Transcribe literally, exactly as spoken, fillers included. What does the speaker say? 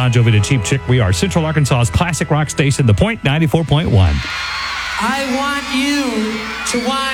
Bon Jovi to Cheap Chick. We are Central Arkansas's classic rock station, The Point ninety-four point one. I want you to watch